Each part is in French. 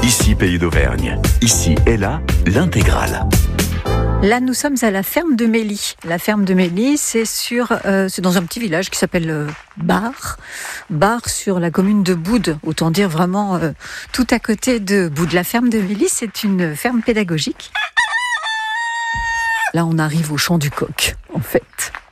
Ici, Pays d'Auvergne. Ici et là, l'intégrale. Là, nous sommes à la ferme de Mélie. La ferme de Mélie, c'est dans un petit village qui s'appelle Bar. Bar sur la commune de Boude. Autant dire vraiment tout à côté de Boude. La ferme de Mélie, c'est une ferme pédagogique. Là, on arrive au chant du coq, en fait.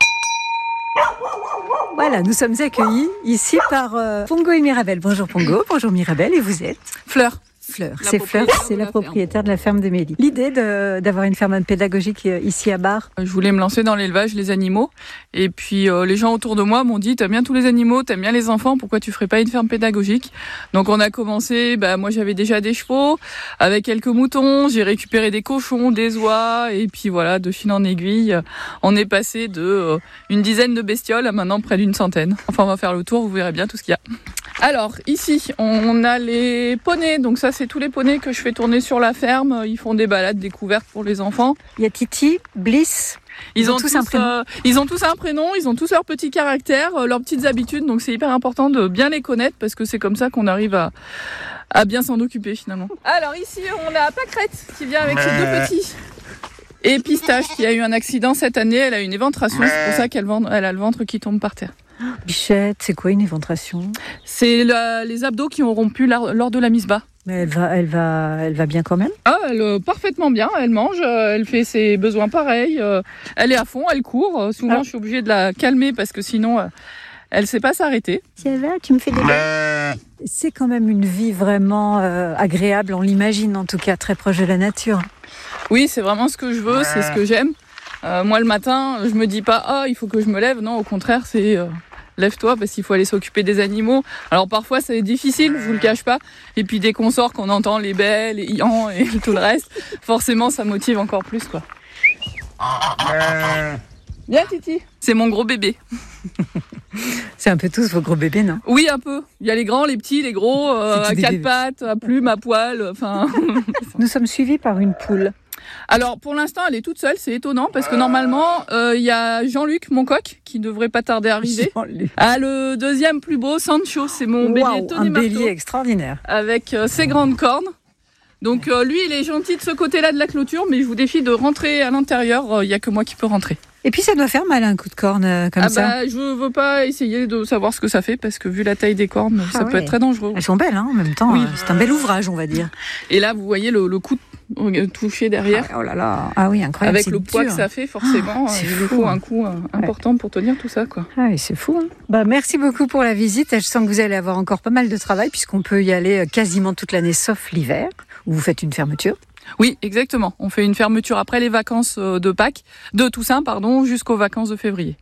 Voilà, nous sommes accueillis ici par Pongo et Mirabelle. Bonjour Pongo, bonjour Mirabelle, et vous êtes Fleur. Fleur, c'est la propriétaire de la ferme de Mélie. L'idée d'avoir une ferme pédagogique ici à Bar. Je voulais me lancer dans l'élevage, les animaux. Et puis les gens autour de moi m'ont dit, t'aimes bien tous les animaux, t'aimes bien les enfants, pourquoi tu ferais pas une ferme pédagogique? Donc on a commencé, moi j'avais déjà des chevaux, avec quelques moutons, j'ai récupéré des cochons, des oies, et puis voilà, de fil en aiguille, on est passé de une dizaine de bestioles à maintenant près d'une centaine. Enfin on va faire le tour, vous verrez bien tout ce qu'il y a. Alors ici on a les poneys, donc ça c'est tous les poneys que je fais tourner sur la ferme, ils font des balades découvertes pour les enfants. Il y a Titi, Bliss, ils ont tous un prénom. Ils ont tous un prénom, ils ont tous leurs petits caractères, leurs petites habitudes, donc c'est hyper important de bien les connaître parce que c'est comme ça qu'on arrive à bien s'en occuper finalement. Alors ici on a Pâquerette qui vient avec ses deux petits. Et Pistache qui a eu un accident cette année, elle a une éventration, c'est pour ça qu'elle a le ventre qui tombe par terre. Bichette, c'est quoi une éventration? C'est les abdos qui ont rompu lors de la mise bas. Mais elle va bien quand même? Ah, parfaitement bien, elle mange, elle fait ses besoins pareils, elle est à fond, elle court. Souvent je suis obligée de la calmer parce que sinon elle sait pas s'arrêter. Tiens, là, tu me fais des... C'est quand même une vie vraiment agréable, on l'imagine en tout cas, très proche de la nature. Oui, c'est vraiment ce que je veux, c'est ce que j'aime. Moi le matin, je me dis pas il faut que je me lève, non, au contraire, c'est lève-toi parce qu'il faut aller s'occuper des animaux. Alors parfois c'est difficile, je vous le cache pas. Et puis dès qu'on sort, qu'on entend les baies, les ians et tout le reste, forcément ça motive encore plus quoi. Viens Titi, c'est mon gros bébé. C'est un peu tous vos gros bébés, non? Oui, un peu. Il y a les grands, les petits, les gros, à quatre pattes, à plumes, à poil, enfin. Nous sommes suivis par une poule. Alors pour l'instant elle est toute seule, c'est étonnant parce que normalement il y a Jean-Luc, mon coq, qui devrait pas tarder à arriver. Le deuxième plus beau, Sancho, c'est mon bélier Tony Marteau. Un bélier extraordinaire. Avec ses grandes cornes. Donc lui il est gentil de ce côté-là de la clôture, mais je vous défie de rentrer à l'intérieur, il y a que moi qui peux rentrer. Et puis ça doit faire mal un coup de corne comme ça. Je veux pas essayer de savoir ce que ça fait parce que vu la taille des cornes, ça peut être très dangereux. Elles sont belles en même temps, oui. C'est un bel ouvrage on va dire. Et là vous voyez le coup touché derrière. Oh là là, ah oui, incroyable. Avec le poids que ça fait forcément, il lui faut un coup important pour tenir tout ça quoi. Ah oui, c'est fou. Merci beaucoup pour la visite. Je sens que vous allez avoir encore pas mal de travail puisqu'on peut y aller quasiment toute l'année sauf l'hiver où vous faites une fermeture. Oui, exactement. On fait une fermeture après les vacances de Toussaint, jusqu'aux vacances de février.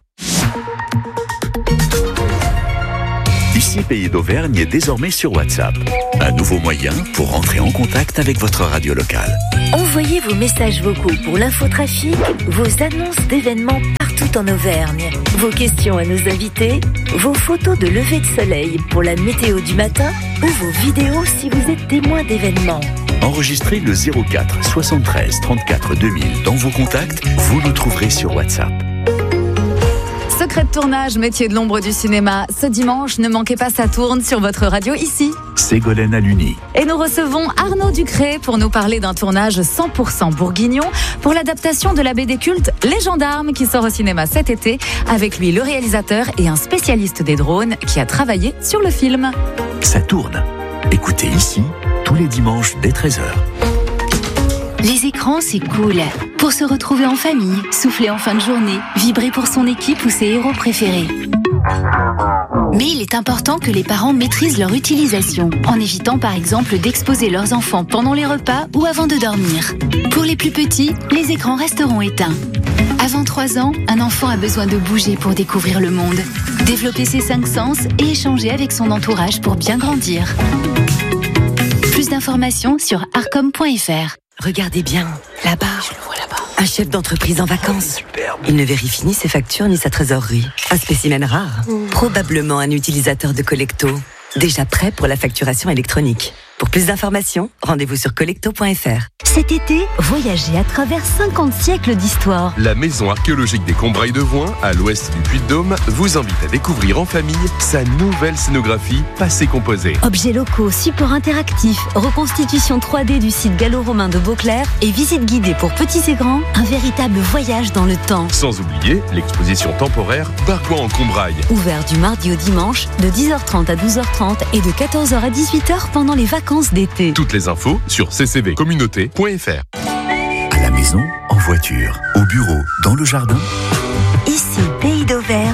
Ici, Pays d'Auvergne est désormais sur WhatsApp. Un nouveau moyen pour rentrer en contact avec votre radio locale. Envoyez vos messages vocaux pour l'infotrafic, vos annonces d'événements partout en Auvergne, vos questions à nos invités, vos photos de lever de soleil pour la météo du matin ou vos vidéos si vous êtes témoin d'événements. Enregistrez le 04 73 34 2000 dans vos contacts, vous nous trouverez sur WhatsApp. Secret de tournage, métier de l'ombre du cinéma. Ce dimanche, ne manquez pas Ça tourne sur votre radio ici. Ségolène Aluni. Et nous recevons Arnaud Ducré pour nous parler d'un tournage 100% bourguignon pour l'adaptation de la BD culte Les Gendarmes qui sort au cinéma cet été. Avec lui, le réalisateur et un spécialiste des drones qui a travaillé sur le film. Ça tourne. Écoutez ici, tous les dimanches dès 13h. Les écrans, c'est cool. Pour se retrouver en famille, souffler en fin de journée, vibrer pour son équipe ou ses héros préférés. Mais il est important que les parents maîtrisent leur utilisation, en évitant par exemple d'exposer leurs enfants pendant les repas ou avant de dormir. Pour les plus petits, les écrans resteront éteints. Avant 3 ans, un enfant a besoin de bouger pour découvrir le monde, développer ses 5 sens et échanger avec son entourage pour bien grandir. Plus d'informations sur arcom.fr. Regardez bien, là-bas. Je le vois là-bas. Un chef d'entreprise en vacances. Superbe. Il ne vérifie ni ses factures ni sa trésorerie. Un spécimen rare. Probablement un utilisateur de Collecto. Déjà prêt pour la facturation électronique. Pour Pour plus d'informations, rendez-vous sur collecto.fr. Cet été, voyagez à travers 50 siècles d'histoire. La maison archéologique des Combrailles de Voin, à l'ouest du Puy-de-Dôme, vous invite à découvrir en famille sa nouvelle scénographie passé composé. Objets locaux, supports interactifs, reconstitution 3D du site gallo-romain de Beauclerc et visite guidée pour petits et grands, un véritable voyage dans le temps. Sans oublier l'exposition temporaire Bargoin en Combrailles. Ouvert du mardi au dimanche, de 10h30 à 12h30 et de 14h à 18h pendant les vacances d'été. Toutes les infos sur ccvcommunauté.fr. À la maison, en voiture, au bureau, dans le jardin. Ici, Pays d'Auvergne.